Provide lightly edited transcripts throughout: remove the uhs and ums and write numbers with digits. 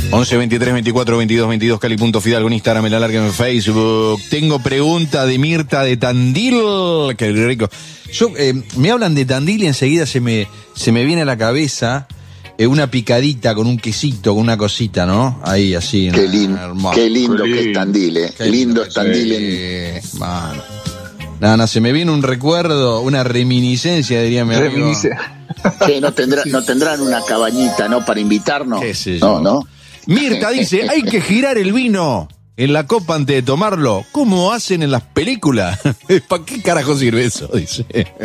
11 23 24 22 22 Cali.Fidalgo en Instagram, en la larga en Facebook. Tengo pregunta de Mirta de Tandil. Qué rico. Yo, me hablan de Tandil y enseguida se me viene a la cabeza una picadita con un quesito, con una cosita, ¿no? Ahí, así. Qué lindo que es Tandil, Qué lindo es Tandil. Mano. No, se me viene un recuerdo, una reminiscencia, diría mi amigo. Que no tendrán una cabañita, ¿no? Para invitarnos. ¿Qué sé yo? No. Mirta dice, hay que girar el vino en la copa antes de tomarlo. ¿Cómo hacen en las películas? ¿Para qué carajo sirve eso? Dice.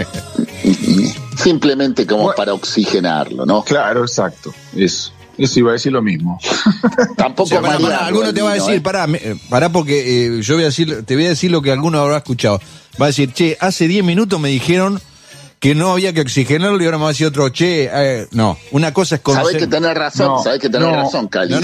Simplemente como para oxigenarlo, ¿no? Claro, exacto. Eso iba a decir lo mismo. Tampoco alguno te va a decir, pará porque te voy a decir lo que alguno habrá escuchado. Va a decir, che, hace 10 minutos me dijeron que no había que oxigenarlo y ahora me va a decir otro, no, una cosa es conocer. Sabés que tenés razón, Cali.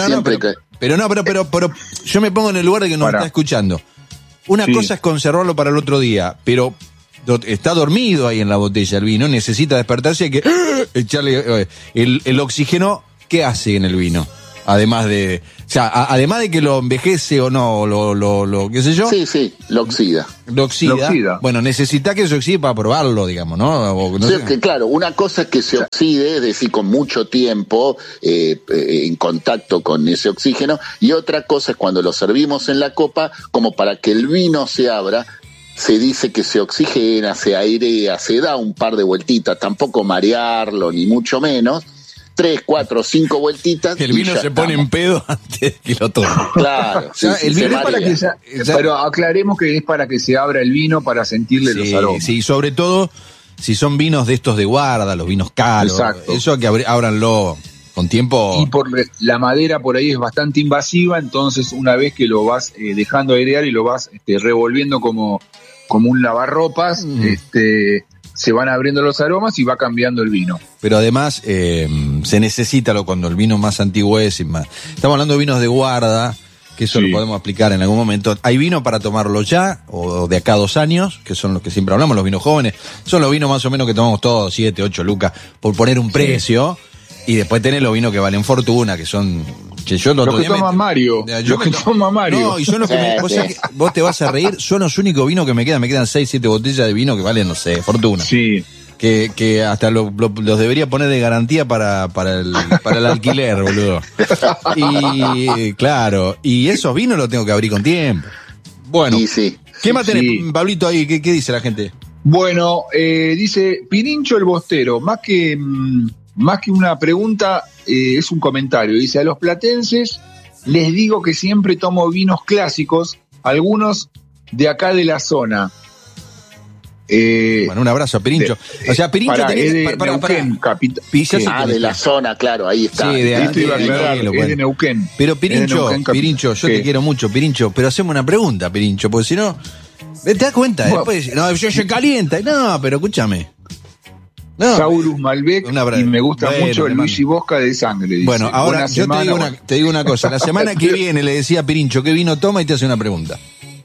Pero yo me pongo en el lugar de que nos está escuchando. Una cosa es conservarlo para el otro día, pero está dormido ahí en la botella el vino, necesita despertarse, hay que echarle el oxígeno. ¿Qué hace en el vino? Además de que lo envejece o no, lo qué sé yo. Sí, lo oxida. Lo oxida. Bueno, necesita que se oxide para probarlo, digamos, ¿no? Que claro, una cosa es que se oxide, es decir, con mucho tiempo en contacto con ese oxígeno, y otra cosa es cuando lo servimos en la copa, como para que el vino se abra. Se dice que se oxigena, se airea, se da un par de vueltitas, tampoco marearlo, ni mucho menos. 3, 4, 5 vueltitas. El vino se pone en pedo antes de que lo tome. Claro. El vino es para que pero aclaremos que es para que se abra el vino, para sentirle los aromas. Sí, sobre todo si son vinos de estos de guarda, los vinos caros. Exacto. Eso que ábranlo con tiempo. Y por la madera por ahí es bastante invasiva, entonces una vez que lo vas dejando airear y lo vas revolviendo como un lavarropas, se van abriendo los aromas y va cambiando el vino. Pero además se necesita cuando el vino más antiguo es. Estamos hablando de vinos de guarda, que eso lo podemos aplicar en algún momento. Hay vino para tomarlo ya, o de acá a 2 años, que son los que siempre hablamos, los vinos jóvenes. Son los vinos más o menos que tomamos todos, 7, 8 lucas, por poner un precio. Y después tenés los vinos que valen fortuna, que son... Lo que toma Mario. No, y son los que vos te vas a reír, son los únicos vinos que me quedan 6, 7 botellas de vino que valen, no sé, fortuna. Sí. Que hasta los debería poner de garantía para el alquiler, boludo. Y claro, y esos vinos los tengo que abrir con tiempo. Bueno, sí. ¿Qué más tenés, Pablito, ahí? ¿Qué dice la gente? Bueno, dice Pirincho el Bostero, más que una pregunta, es un comentario. Dice, a los platenses les digo que siempre tomo vinos clásicos, algunos de acá de la zona. Bueno, un abrazo a Pirincho. O sea, Pirincho de la zona, claro, ahí está. Sí, es de Neuquén. Pero Pirincho, yo te quiero mucho, Pirincho, pero hacemos una pregunta, Pirincho, porque si no, ¿te das cuenta? Bueno, después, no, yo se calienta. No, pero escúchame. No, Saurus Malbec, y me gusta mucho el Luigi Bosca de sangre. Dice. Bueno, ahora yo te digo una cosa. La semana que viene le decía a Pirincho qué vino toma y te hace una pregunta.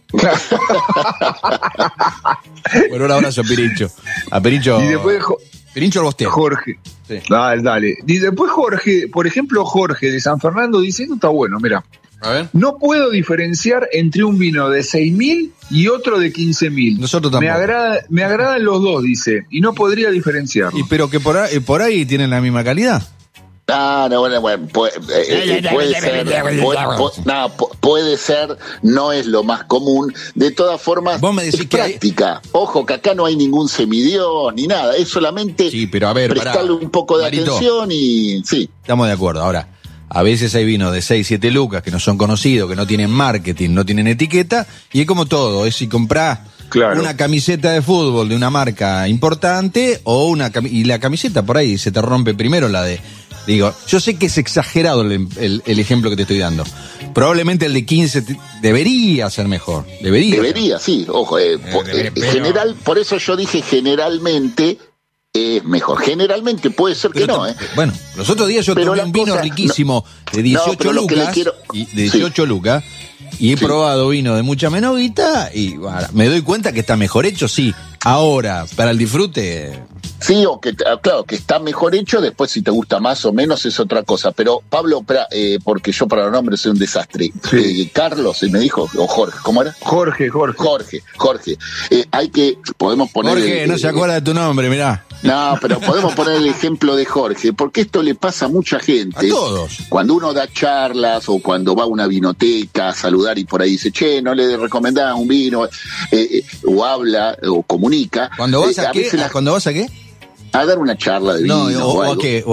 Bueno, un abrazo a Pirincho. A Pirincho. Y después Pirincho al Bostero. Jorge. Sí. Dale. Y después Jorge, por ejemplo, Jorge de San Fernando dice, esto está bueno, mira. A ver. No puedo diferenciar entre un vino de 6.000 y otro de 15.000. Nosotros tampoco. Me agradan los dos, dice, y no podría diferenciarlo. Pero que por ahí tienen la misma calidad. Bueno, puede ser, no es lo más común. De todas formas, vos me decís es práctica. Ojo, que acá no hay ningún semidión ni nada, es solamente prestarle un poco de atención y sí. Estamos de acuerdo. Ahora, a veces hay vinos de 6, 7 lucas que no son conocidos, que no tienen marketing, no tienen etiqueta, y es como todo, es si comprás una camiseta de fútbol de una marca importante y la camiseta por ahí se te rompe primero la de... Digo, yo sé que es exagerado el ejemplo que te estoy dando. Probablemente el de 15 debería ser mejor. Debería, sí. Ojo, general, por eso yo dije generalmente es mejor. Generalmente puede ser que no, Bueno, los otros días yo tomé un vino riquísimo de 18 lucas. De 18 lucas. Y he probado vino de mucha menor guita y bueno, me doy cuenta que está mejor hecho, sí. Ahora, para el disfrute... Sí, o que, claro, que está mejor hecho, después si te gusta más o menos es otra cosa. Pero Pablo, porque yo para los nombres soy un desastre. Sí. Carlos, me dijo, o Jorge, ¿cómo era? Jorge. Podemos poner... Jorge, no se acuerda de tu nombre, mirá. No, pero podemos poner el ejemplo de Jorge, porque esto le pasa a mucha gente. A todos. Cuando uno da charlas o cuando va a una vinoteca a saludar y por ahí dice, che, no le recomendás un vino, o habla o comunica. ¿Cuando vas a qué? ¿Cuando vas a qué? A dar una charla de vino. No, o a qué.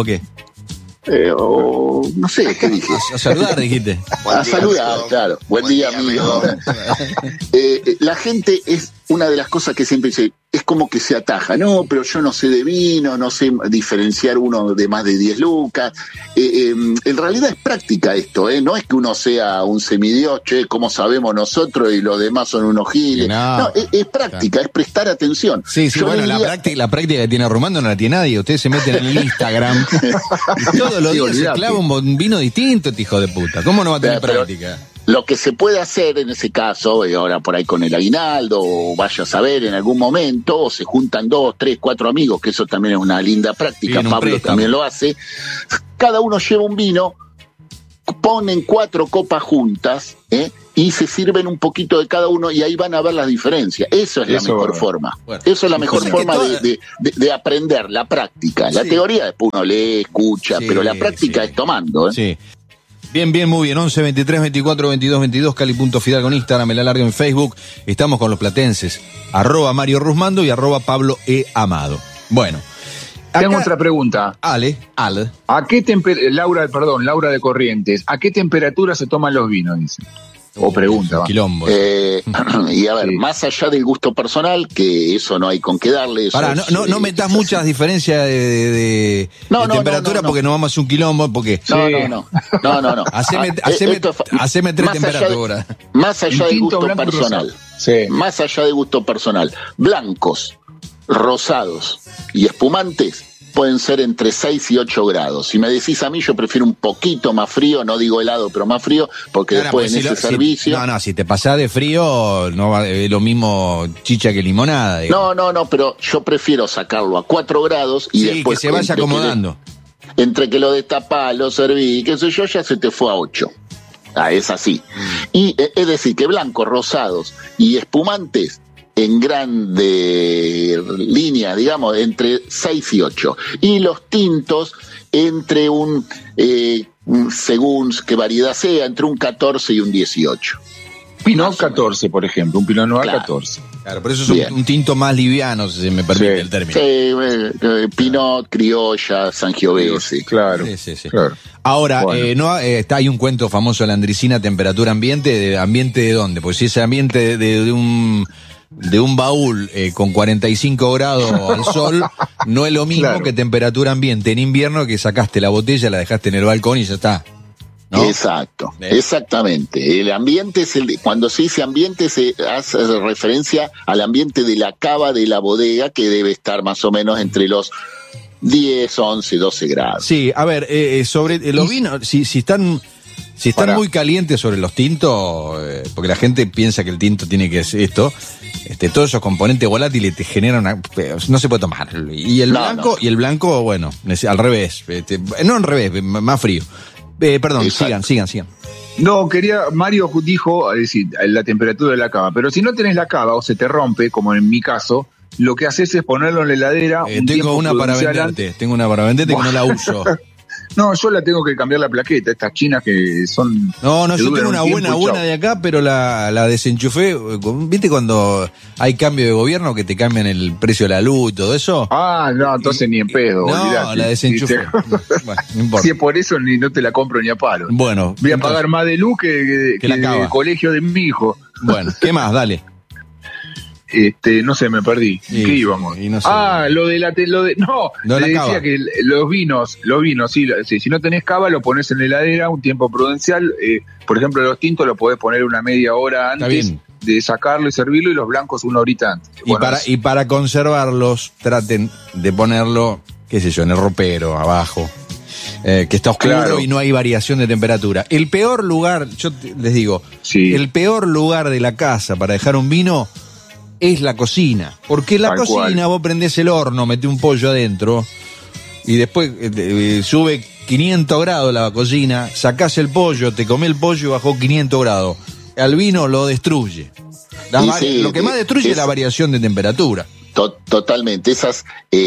No sé, ¿qué dije? A saludar, dijiste. A saludar, claro. Buen día, amigo. La gente es una de las cosas que siempre dice, es como que se ataja. No, pero yo no sé de vino, no sé diferenciar uno de más de 10 lucas. En realidad es práctica esto, no es que uno sea un semidios, che, como sabemos nosotros y los demás son unos giles. No, es práctica, es prestar atención. Sí, bueno, la práctica que tiene Rumando no la tiene nadie. Ustedes se meten en el Instagram y todos los días se clava un vino distinto, este hijo de puta. ¿Cómo no va a tener práctica? Lo que se puede hacer en ese caso, ahora por ahí con el aguinaldo, o vaya a saber en algún momento, o se juntan 2, 3, 4 amigos, que eso también es una linda práctica, Pablo también lo hace, cada uno lleva un vino, ponen 4 copas juntas, y se sirven un poquito de cada uno y ahí van a ver las diferencias. Eso es la mejor forma. Bueno, eso es la mejor forma de aprender, la práctica. La teoría después uno lee, escucha, pero la práctica es tomando. Sí. Bien, muy bien. 11 23 24 22 22, Cali.Fidal con Instagram, el alargue en Facebook. Estamos con los platenses. @Mario Rusmando y @Pablo E. Amado. Bueno. Tengo otra pregunta. Ale. ¿A qué Laura de Corrientes, ¿a qué temperatura se toman los vinos? Dice. O pregunta. Quilombo. Y a ver, más allá del gusto personal, que eso no hay con qué darle. Pará, no metas muchas diferencias de temperatura porque no vamos a hacer un quilombo. Porque No. Haceme 3 temperaturas. Más allá del gusto personal. Sí. Más allá del gusto personal. Blancos, rosados y espumantes pueden ser entre 6 y 8 grados. Si me decís a mí, yo prefiero un poquito más frío, no digo helado, pero más frío, porque después en ese servicio... si te pasás de frío, no es lo mismo chicha que limonada. Digamos. No, pero yo prefiero sacarlo a 4 grados y después... que se vaya acomodando. Entre que lo destapás, lo servís, qué sé yo, ya se te fue a 8. Es así. Y es decir, que blancos, rosados y espumantes en grande línea, digamos, entre 6 y 8. Y los tintos entre según qué variedad sea, entre un 14 y un 18. Pinot 14, por ejemplo, un Pinot Noir 14. Claro, por eso es un tinto más liviano, si se me permite el término. Sí, Pinot, Criolla, Sangiovese. Claro. Claro. Ahora, hay un cuento famoso de la Andricina, temperatura ambiente, ¿ambiente de dónde? Pues si ese ambiente de un baúl con 45 grados al sol, no es lo mismo que temperatura ambiente en invierno, que sacaste la botella, la dejaste en el balcón y ya está. ¿No? Exacto, exactamente. El ambiente cuando se dice ambiente se hace referencia al ambiente de la cava de la bodega, que debe estar más o menos entre los 10, 11, 12 grados. Sí, a ver, sobre los vinos, si están muy calientes sobre los tintos, porque la gente piensa que el tinto tiene que ser esto, todos esos componentes volátiles te generan no se puede tomar. Y el blanco, bueno, al revés, no al revés, más frío. Perdón, sigan. No, Mario dijo, es decir, la temperatura de la cava, pero si no tenés la cava o se te rompe, como en mi caso, lo que haces es ponerlo en la heladera. Tengo una para venderte que no la uso. No, yo la tengo que cambiar la plaqueta, estas chinas que son... No, yo tengo una buena de acá, pero la desenchufé. ¿Viste cuando hay cambio de gobierno que te cambian el precio de la luz y todo eso? No, entonces ni en pedo. No, olvidate. La desenchufé. Bueno, no importa. Si es por eso, no te la compro ni a palo. Bueno. Voy a pagar más de luz que el colegio de mi hijo. Bueno, ¿qué más? Dale. No sé, me perdí. ¿Qué íbamos? No sé. Lo de no, le decía cava. Que los vinos, sí, si no tenés cava lo pones en la heladera un tiempo prudencial, por ejemplo los tintos lo podés poner una media hora antes de sacarlo y servirlo, y los blancos una horita antes. Y para conservarlos traten de ponerlo, qué sé yo, en el ropero, abajo, que está oscuro y no hay variación de temperatura. El peor lugar, yo les digo, el peor lugar de la casa para dejar un vino es la cocina. Porque en la cocina vos prendés el horno, metés un pollo adentro y después sube 500 grados la cocina, sacás el pollo, te comés el pollo y bajó 500 grados. Al vino lo destruye. Lo que más destruye es la variación de temperatura. Totalmente. Esas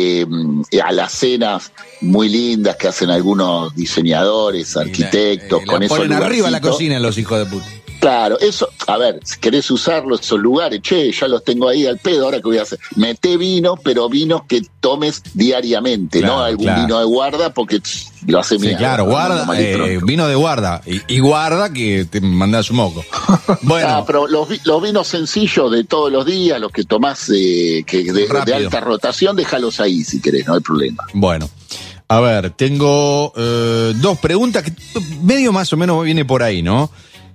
alacenas muy lindas que hacen algunos diseñadores, arquitectos, con esos ponen arriba la cocina los hijos de puta. Claro, eso, a ver, si querés usarlo, esos lugares, ya los tengo ahí al pedo, ahora que voy a hacer, meté vino, pero vinos que tomes diariamente, claro, no algún vino de guarda, porque lo hace mierda. Sí, claro, guarda, vino de guarda, y guarda que te mandás un moco. Bueno. Pero los vinos sencillos de todos los días, los que tomás de alta rotación, déjalos ahí si querés, no hay problema. Bueno. A ver, tengo 2 preguntas que medio más o menos viene por ahí, ¿no?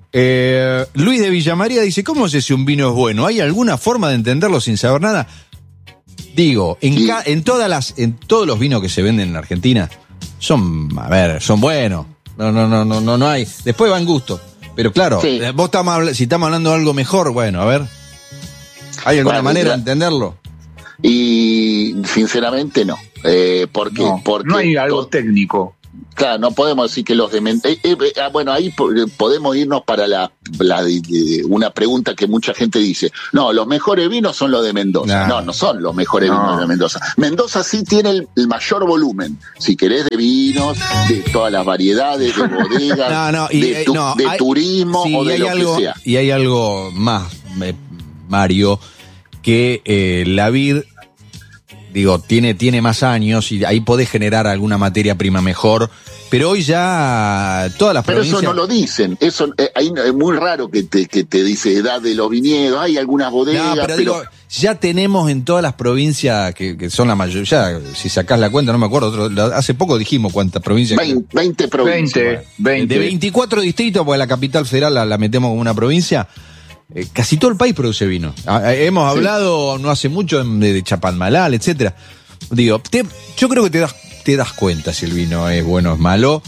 Luis de Villamaría dice, ¿cómo sé si un vino es bueno? ¿Hay alguna forma de entenderlo sin saber nada? Digo, en todos los vinos que se venden en Argentina son buenos. No hay. Después va en gusto. Pero claro, si estamos hablando de algo mejor, bueno, a ver. ¿Hay alguna manera de entenderlo? Y sinceramente no. Porque no hay algo técnico. Claro, no podemos decir que los de Mendoza... bueno, ahí podemos irnos para una pregunta que mucha gente dice. No, los mejores vinos son los de Mendoza. No son los mejores vinos de Mendoza. Mendoza sí tiene el mayor volumen, si querés, de vinos, de todas las variedades, de bodegas, de turismo o de lo que sea. Y hay algo más, Mario, que la vid... Digo, tiene más años y ahí podés generar alguna materia prima mejor, pero hoy ya todas las provincias... Pero eso no lo dicen, eso es muy raro que te dice edad de los viñedos, hay algunas bodegas... No, pero digo, ya tenemos en todas las provincias, que son la mayoría, si sacás la cuenta, no me acuerdo, hace poco dijimos cuántas provincias... 20 provincias. 20. De 24 distritos, porque la capital federal la metemos como una provincia... casi todo el país produce vino. Hemos hablado no hace mucho de Chapadmalal, etcétera. Digo, yo creo que te das cuenta si el vino es bueno o es malo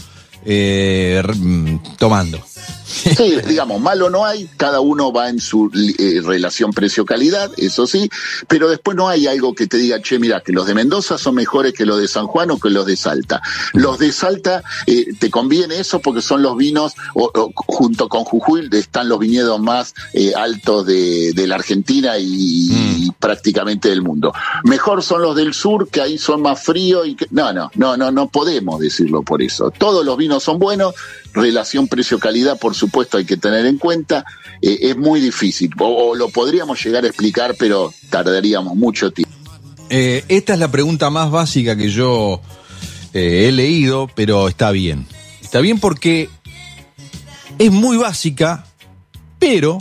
tomando. Sí, digamos, malo no hay, cada uno va en su relación precio-calidad, eso sí, pero después no hay algo que te diga, che, mira, que los de Mendoza son mejores que los de San Juan o que los de Salta. Los de Salta, te conviene eso porque son los vinos, junto con Jujuy, están los viñedos más altos de la Argentina y prácticamente del mundo. Mejor son los del sur, que ahí son más fríos y que... No podemos decirlo por eso. Todos los vinos son buenos, relación precio-calidad, por supuesto, hay que tener en cuenta. Es muy difícil, o lo podríamos llegar a explicar, pero tardaríamos mucho tiempo. Esta es la pregunta más básica que yo he leído, pero está bien. Está bien porque es muy básica, pero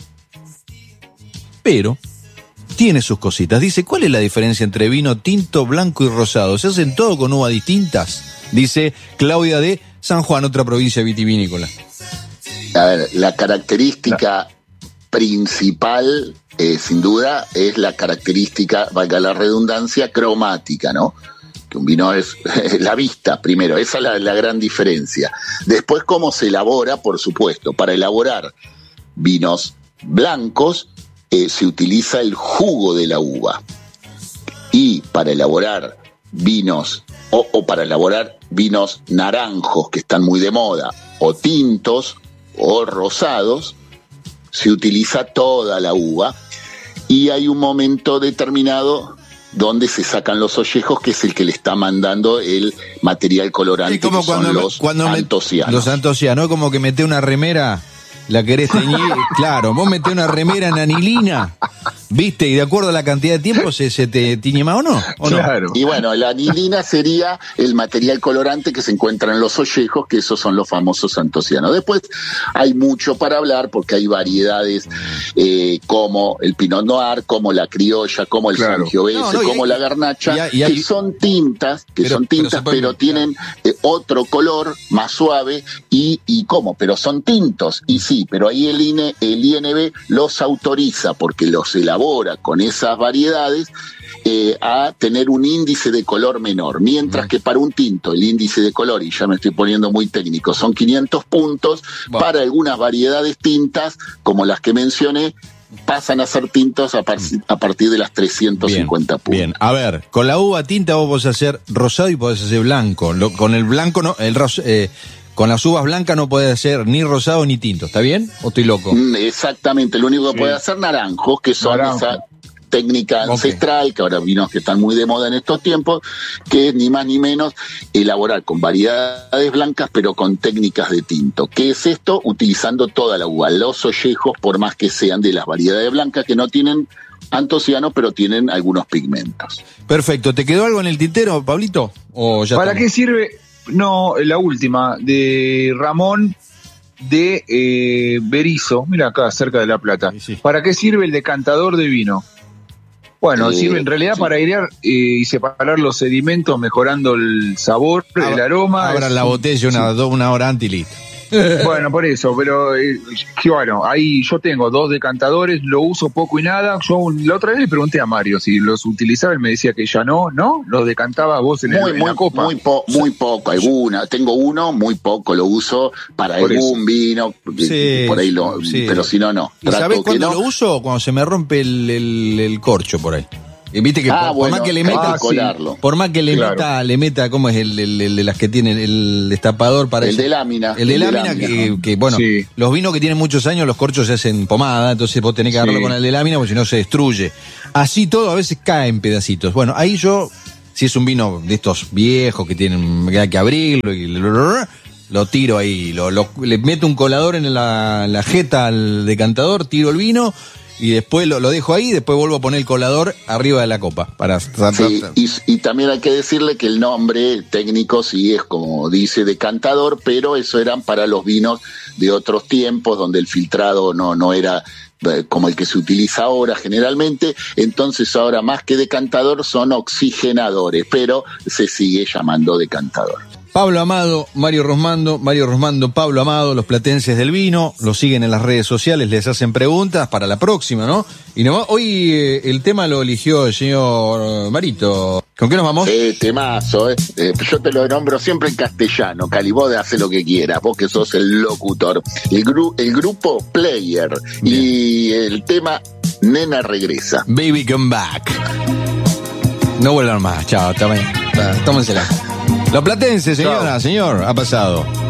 tiene sus cositas. Dice, ¿cuál es la diferencia entre vino tinto, blanco y rosado? ¿Se hacen todo con uvas distintas? Dice Claudia de San Juan, otra provincia vitivinícola. A ver, la característica principal, sin duda, es la característica, valga la redundancia, cromática, ¿no? Que un vino es la vista, primero, esa es la gran diferencia. Después, cómo se elabora, por supuesto. Para elaborar vinos blancos, se utiliza el jugo de la uva. Y para elaborar vinos, o para elaborar vinos naranjos, que están muy de moda, o tintos, o rosados, se utiliza toda la uva, y hay un momento determinado donde se sacan los ollejos, que es el que le está mandando el material colorante, que son los antocianos. Los antocianos, como que mete una remera, la querés teñir, claro, vos metés una remera en anilina, ¿viste? Y de acuerdo a la cantidad de tiempo se te tiñe más o no. Claro. Y bueno, la anilina sería el material colorante que se encuentra en los ollejos, que esos son los famosos antocianos. Después hay mucho para hablar porque hay variedades como el Pinot Noir, como la criolla, como el Sangiovese, como la Garnacha, que son tintas, pero tienen otro color más suave y ¿cómo? Pero son tintos, y sí, pero ahí el INB los autoriza porque los elabora con esas variedades a tener un índice de color menor, mientras que para un tinto el índice de color, y ya me estoy poniendo muy técnico, son 500 puntos, para algunas variedades tintas, como las que mencioné, pasan a ser tintos a partir de las 350 puntos. Bien, a ver, con la uva tinta vos podés hacer rosado y podés hacer blanco. Con el blanco no, con las uvas blancas no podés hacer ni rosado ni tinto, ¿está bien? ¿O estoy loco? Exactamente, lo único que puede hacer naranjos, que son esa técnica ancestral, que ahora vinos que están muy de moda en estos tiempos, que es ni más ni menos elaborar con variedades blancas, pero con técnicas de tinto. ¿Qué es esto? Utilizando toda la uva, los ollejos, por más que sean de las variedades blancas, que no tienen antocianos, pero tienen algunos pigmentos. Perfecto, ¿te quedó algo en el tintero, Pablito? ¿O ya ¿Para estamos? qué sirve? No, la última, de Ramón de Berizo, mira acá, cerca de La Plata. Sí. ¿Para qué sirve el decantador de vino? Bueno, sirve en realidad para airear y separar los sedimentos, mejorando el sabor, el aroma. Abran la botella una hora antes y listo. Bueno, por eso, pero bueno, ahí yo tengo 2 decantadores, lo uso poco y nada. Yo la otra vez le pregunté a Mario si los utilizaba, él me decía que ya no, los decantaba vos en la copa. Muy poco, alguna. Tengo uno, muy poco, lo uso para por algún eso. Vino, sí, por ahí pero si no. ¿Y sabés cuándo lo uso? Cuando se me rompe el corcho por ahí. Viste que por más que le meta, por más que le meta, ¿cómo es el de las que tienen el destapador para el de lámina? El de lámina, que bueno, los vinos que tienen muchos años, los corchos se hacen pomada, entonces vos tenés que agarrarlo con el de lámina, porque si no se destruye. Así todo a veces cae en pedacitos. Bueno, ahí yo, si es un vino de estos viejos que hay que abrirlo y lo tiro ahí, le meto un colador en la jeta al decantador, tiro el vino. Y después lo dejo ahí y después vuelvo a poner el colador arriba de la copa. Y también hay que decirle que el nombre técnico sí es como dice decantador, pero eso eran para los vinos de otros tiempos donde el filtrado no era como el que se utiliza ahora generalmente. Entonces ahora más que decantador son oxigenadores, pero se sigue llamando decantador. Pablo Amado, Mario Rosmando, Pablo Amado, los platenses del vino, los siguen en las redes sociales, les hacen preguntas para la próxima, ¿no? Y hoy el tema lo eligió el señor Marito. ¿Con qué nos vamos? Temazo, yo te lo nombro siempre en castellano, Cali, vos hace lo que quieras, vos que sos el locutor. El grupo Player. Bien. Y el tema Nena Regresa. Baby Come Back. No vuelvan más, chao, tómensela. Los platenses, señora, señor, ha pasado.